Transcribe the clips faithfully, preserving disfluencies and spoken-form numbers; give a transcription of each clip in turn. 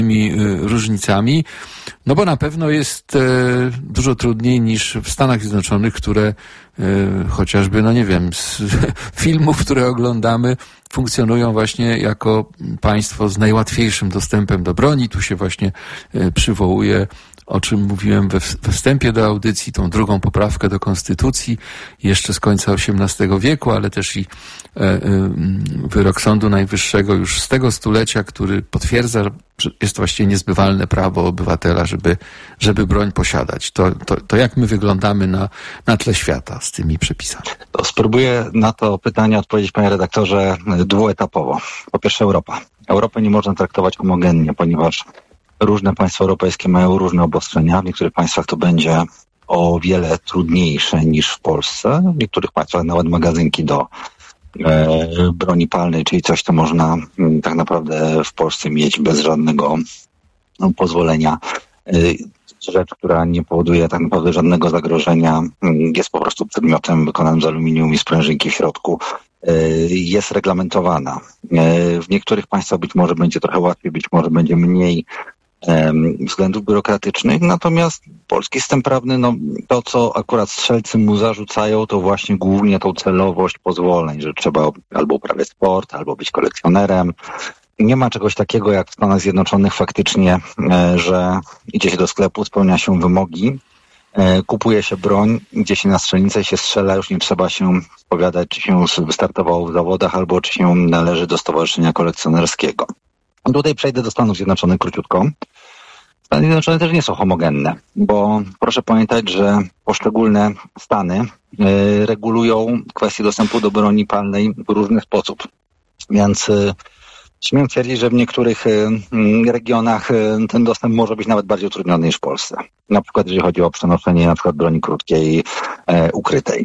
różnicami, no bo na pewno jest dużo trudniej niż w Stanach Zjednoczonych, które chociażby, no nie wiem, z filmów, które oglądamy, funkcjonują właśnie jako państwo z najłatwiejszym dostępem do broni. Tu się właśnie przywołuje, o czym mówiłem we, we wstępie do audycji, tą drugą poprawkę do Konstytucji, jeszcze z końca osiemnastego wieku, ale też i e, e, wyrok Sądu Najwyższego już z tego stulecia, który potwierdza, że jest właściwie niezbywalne prawo obywatela, żeby, żeby broń posiadać. To, to, to jak my wyglądamy na, na tle świata z tymi przepisami? To spróbuję na to pytanie odpowiedzieć, panie redaktorze, dwuetapowo. Po pierwsze Europa. Europę nie można traktować homogennie, ponieważ różne państwa europejskie mają różne obostrzenia. W niektórych państwach to będzie o wiele trudniejsze niż w Polsce. W niektórych państwach nawet magazynki do e, broni palnej, czyli coś, co można m, tak naprawdę w Polsce mieć bez żadnego no, pozwolenia. E, rzecz, która nie powoduje tak naprawdę żadnego zagrożenia, m, jest po prostu przedmiotem wykonanym z aluminium i sprężynki w środku. E, jest reglamentowana. E, w niektórych państwach być może będzie trochę łatwiej, być może będzie mniej względów biurokratycznych, natomiast polski system prawny, no to co akurat strzelcy mu zarzucają, to właśnie głównie tą celowość pozwoleń, że trzeba albo uprawiać sport, albo być kolekcjonerem. Nie ma czegoś takiego jak w Stanach Zjednoczonych faktycznie, że idzie się do sklepu, spełnia się wymogi, kupuje się broń, idzie się na strzelnicę i się strzela, już nie trzeba się spowiadać, czy się wystartowało w zawodach, albo czy się należy do stowarzyszenia kolekcjonerskiego. Tutaj przejdę do Stanów Zjednoczonych króciutko. Stany Zjednoczone też nie są homogenne, bo proszę pamiętać, że poszczególne stany y, regulują kwestię dostępu do broni palnej w różny sposób. Więc y, śmiem twierdzić, że w niektórych y, regionach y, ten dostęp może być nawet bardziej utrudniony niż w Polsce. Na przykład jeżeli chodzi o przenoszenie na przykład broni krótkiej, y, ukrytej.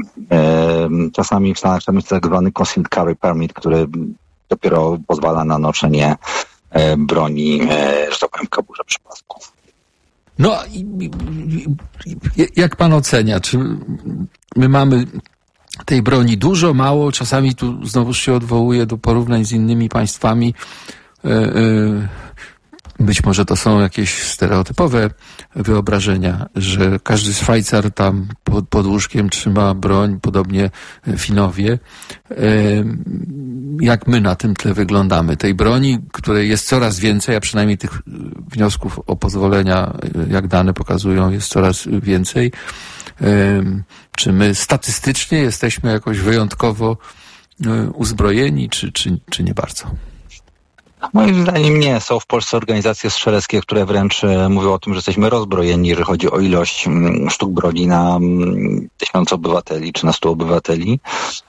Y, czasami w Stanach jest tak zwany concealed carry permit, który dopiero pozwala na noszenie broni, że tak powiem, w kaburze przy pasku. No, jak pan ocenia, czy my mamy tej broni dużo, mało? Czasami tu znowu się odwołuje do porównań z innymi państwami. Być może to są jakieś stereotypowe wyobrażenia, że każdy Szwajcar tam pod, pod łóżkiem trzyma broń, podobnie Finowie. Jak my na tym tle wyglądamy? Tej broni, której jest coraz więcej, a przynajmniej tych wniosków o pozwolenia, jak dane pokazują, jest coraz więcej. Czy my statystycznie jesteśmy jakoś wyjątkowo uzbrojeni, czy, czy, czy nie bardzo? Moim zdaniem nie. Są w Polsce organizacje strzeleckie, które wręcz mówią o tym, że jesteśmy rozbrojeni, jeżeli chodzi o ilość sztuk broni na tysiąc obywateli czy na stu obywateli.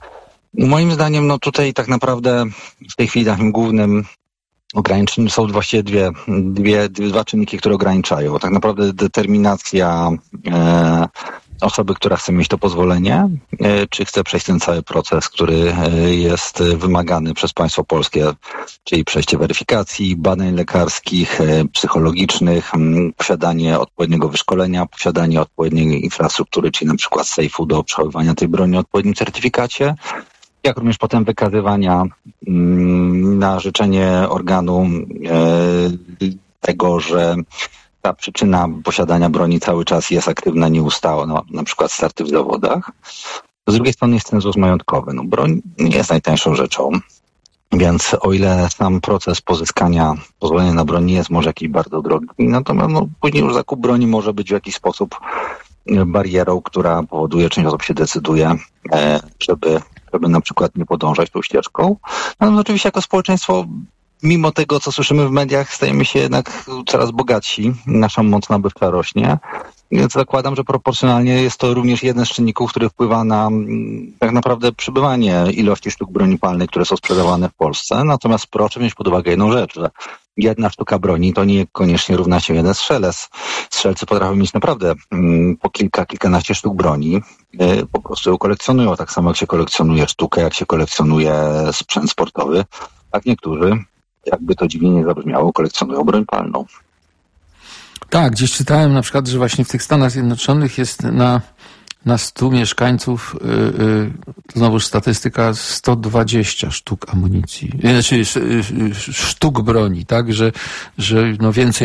Moim zdaniem, no tutaj tak naprawdę w tej chwili takim głównym ograniczeniem są właściwie dwie, dwie, dwie, dwa czynniki, które ograniczają. Tak naprawdę determinacja e, osoby, która chce mieć to pozwolenie, e, czy chce przejść ten cały proces, który e, jest wymagany przez państwo polskie, czyli przejście weryfikacji, badań lekarskich, e, psychologicznych, m, posiadanie odpowiedniego wyszkolenia, posiadanie odpowiedniej infrastruktury, czyli na przykład sejfu do przechowywania tej broni o odpowiednim certyfikacie, jak również potem wykazywania mm, na życzenie organu e, tego, że ta przyczyna posiadania broni cały czas jest aktywna, nieustała, no, na przykład starty w zawodach. Z drugiej strony jest cenzus majątkowy. No, broń nie jest najtańszą rzeczą, więc o ile sam proces pozyskania pozwolenia na broń nie jest może jakiś bardzo drogi, natomiast no, później już zakup broni może być w jakiś sposób barierą, która powoduje, część osób się decyduje, e, żeby żeby na przykład nie podążać tą ścieżką. No oczywiście jako społeczeństwo, mimo tego, co słyszymy w mediach, stajemy się jednak coraz bogatsi. Nasza moc nabywcza rośnie. Więc zakładam, że proporcjonalnie jest to również jeden z czynników, który wpływa na tak naprawdę przybywanie ilości sztuk broni palnej, które są sprzedawane w Polsce. Natomiast proszę wziąć pod uwagę jedną rzecz, że jedna sztuka broni to niekoniecznie równa się jeden strzelec. Strzelcy potrafią mieć naprawdę po kilka, kilkanaście sztuk broni. Po prostu ją kolekcjonują, tak samo jak się kolekcjonuje sztukę, jak się kolekcjonuje sprzęt sportowy. Tak niektórzy, jakby to dziwnie nie zabrzmiało, kolekcjonują broń palną. Tak, gdzieś czytałem na przykład, że właśnie w tych Stanach Zjednoczonych jest na na stu mieszkańców, yy, znowuż statystyka, sto dwadzieścia sztuk amunicji, znaczy sztuk broni, tak, że, że no więcej